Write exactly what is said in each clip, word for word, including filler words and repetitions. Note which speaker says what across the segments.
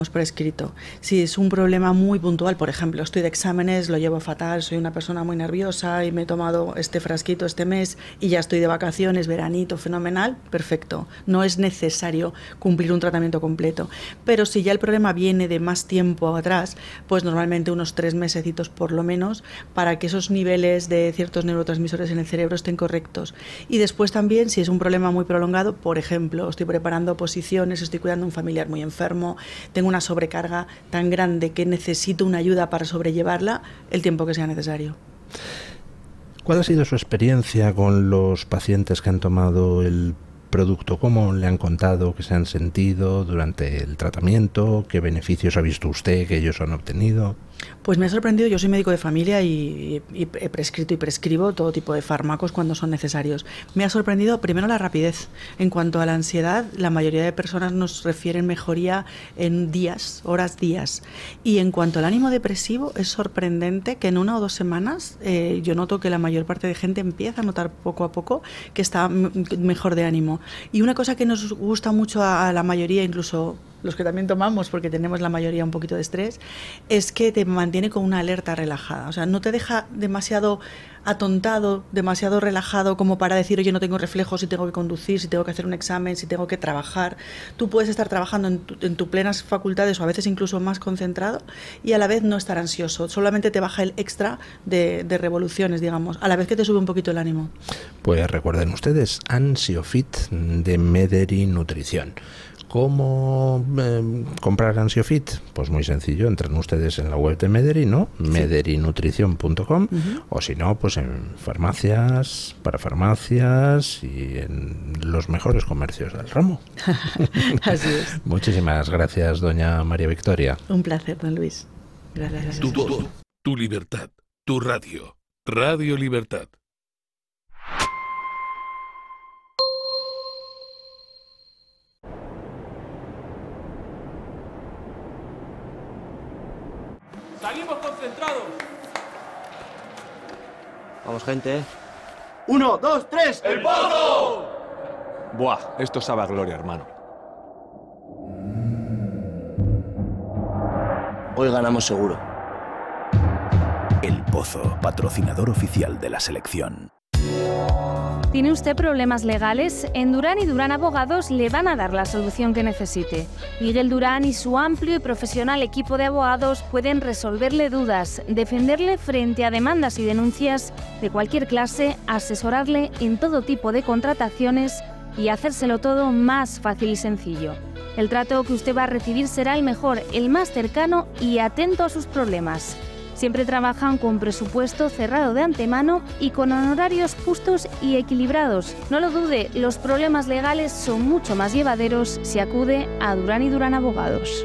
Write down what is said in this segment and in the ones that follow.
Speaker 1: por escrito. Si es un problema muy puntual, por ejemplo, estoy de exámenes, lo llevo fatal, soy una persona muy nerviosa y me he tomado este frasquito este mes y ya estoy de vacaciones, veranito, fenomenal, perfecto. No es necesario cumplir un tratamiento completo. Pero si ya el problema viene de más tiempo atrás, pues normalmente unos tres mesecitos por lo menos, para que esos niveles de ciertos neurotransmisores en el cerebro estén correctos. Y después también, si es un problema muy prolongado, por ejemplo, estoy preparando oposiciones, estoy cuidando a un familiar muy enfermo, tengo una sobrecarga tan grande que necesito una ayuda para sobrellevarla, el tiempo que sea necesario.
Speaker 2: ¿Cuál ha sido su experiencia con los pacientes que han tomado el producto? ¿Cómo le han contado que se han sentido durante el tratamiento? ¿Qué beneficios ha visto usted que ellos han obtenido?
Speaker 1: Pues me ha sorprendido, yo soy médico de familia y, y, y he prescrito y prescribo todo tipo de fármacos cuando son necesarios. Me ha sorprendido primero la rapidez. En cuanto a la ansiedad, la mayoría de personas nos refieren mejoría en días, horas, días. Y en cuanto al ánimo depresivo, es sorprendente que en una o dos semanas eh, yo noto que la mayor parte de gente empieza a notar poco a poco que está m- mejor de ánimo. Y una cosa que nos gusta mucho a, a la mayoría, incluso los que también tomamos, porque tenemos la mayoría un poquito de estrés, es que te mantiene con una alerta relajada. O sea, no te deja demasiado atontado, demasiado relajado como para decir, oye, no tengo reflejos, si tengo que conducir, si tengo que hacer un examen, si tengo que trabajar. Tú puedes estar trabajando en tus en tu plenas facultades o a veces incluso más concentrado y a la vez no estar ansioso. Solamente te baja el extra de, de revoluciones, digamos, a la vez que te sube un poquito el ánimo.
Speaker 2: Pues recuerden ustedes, Ansiofit de Mederi Nutrición. ¿Cómo eh, comprar Ansiofit? Pues muy sencillo, entran ustedes en la web de Mederi, ¿no? Sí. mederi nutrición punto com, uh-huh. O si no, pues en farmacias, para farmacias y en los mejores comercios del ramo.
Speaker 1: Así es.
Speaker 2: Muchísimas gracias, doña María Victoria.
Speaker 1: Un placer, don Luis. Gracias. gracias.
Speaker 3: Tu voz, tu libertad, tu radio. Radio Libertad.
Speaker 4: ¡Salimos concentrados!
Speaker 5: Vamos, gente.
Speaker 4: ¡Uno, dos, tres!
Speaker 5: ¡El Pozo!
Speaker 6: Buah, esto sabe a gloria, hermano.
Speaker 5: Hoy ganamos seguro.
Speaker 7: El Pozo, patrocinador oficial de la selección.
Speaker 8: ¿Tiene usted problemas legales? En Durán y Durán Abogados le van a dar la solución que necesite. Miguel Durán y su amplio y profesional equipo de abogados pueden resolverle dudas, defenderle frente a demandas y denuncias de cualquier clase, asesorarle en todo tipo de contrataciones y hacérselo todo más fácil y sencillo. El trato que usted va a recibir será el mejor, el más cercano y atento a sus problemas. Siempre trabajan con presupuesto cerrado de antemano y con honorarios justos y equilibrados. No lo dude, los problemas legales son mucho más llevaderos si acude a Durán y Durán Abogados.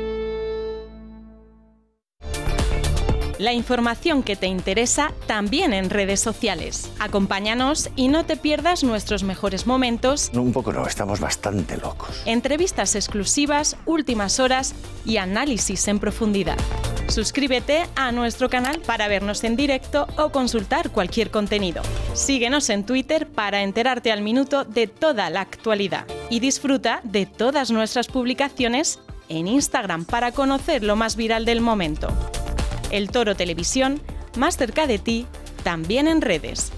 Speaker 9: La información que te interesa también en redes sociales. Acompáñanos y no te pierdas nuestros mejores momentos.
Speaker 7: Un poco no, estamos bastante locos.
Speaker 9: Entrevistas exclusivas, últimas horas y análisis en profundidad. Suscríbete a nuestro canal para vernos en directo o consultar cualquier contenido. Síguenos en Twitter para enterarte al minuto de toda la actualidad. Y disfruta de todas nuestras publicaciones en Instagram para conocer lo más viral del momento. El Toro Televisión, más cerca de ti, también en redes.